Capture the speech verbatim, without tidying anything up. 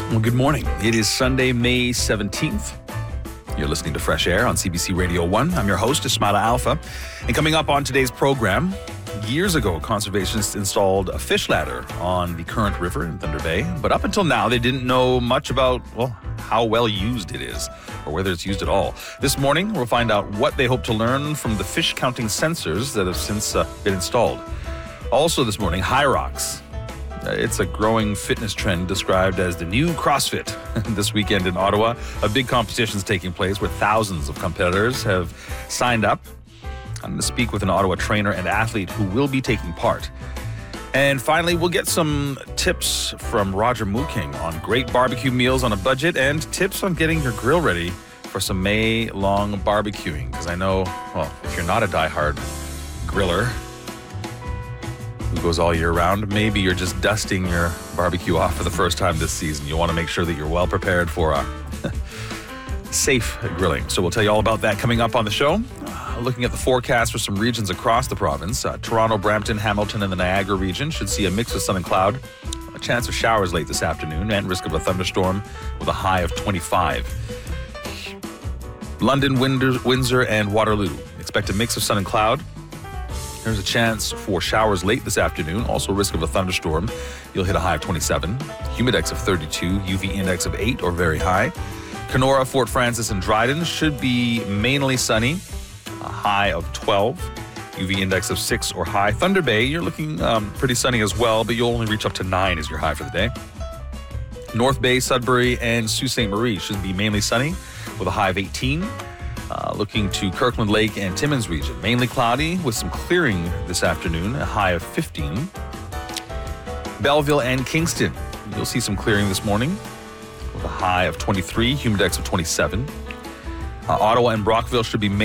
Well, good morning. It is Sunday, May seventeenth. You're listening to Fresh Air on C B C Radio one. I'm your host, Ismaila Alpha. And coming up on today's program, years ago, conservationists installed a fish ladder on the Current River in Thunder Bay. But up until now, they didn't know much about, well, how well used it is or whether it's used at all. This morning, we'll find out what they hope to learn from the fish counting sensors that have since uh, been installed. Also this morning, High Rocks. It's a growing fitness trend described as the new CrossFit. This weekend in Ottawa, a big competition is taking place where thousands of competitors have signed up. I'm going to speak with an Ottawa trainer and athlete who will be taking part. And finally, we'll get some tips from Roger Mooking on great barbecue meals on a budget and tips on getting your grill ready for some May-long barbecuing. Because I know, well, if you're not a diehard griller who goes all year round, maybe you're just dusting your barbecue off for the first time this season. You want to make sure that you're well prepared for a safe grilling. So we'll tell you all about that coming up on the show. Uh, looking at the forecast for some regions across the province, uh, Toronto, Brampton, Hamilton, and the Niagara region should see a mix of sun and cloud. A chance of showers late this afternoon and risk of a thunderstorm with a high of twenty-five. London, Windsor, Windsor and Waterloo expect a mix of sun and cloud. There's a chance for showers late this afternoon, also risk of a thunderstorm. You'll hit a high of twenty-seven, humidex of thirty-two, U V index of eight or very high. Kenora, Fort Frances, and Dryden should be mainly sunny, a high of twelve, U V index of six or high. Thunder Bay, you're looking um, pretty sunny as well, but you'll only reach up to nine as your high for the day. North Bay, Sudbury, and Sault Ste. Marie should be mainly sunny with a high of eighteen. Uh, looking to Kirkland Lake and Timmins region, mainly cloudy with some clearing this afternoon, a high of fifteen. Belleville and Kingston, you'll see some clearing this morning with a high of twenty-three, humidex of twenty-seven. Uh, Ottawa and Brockville should be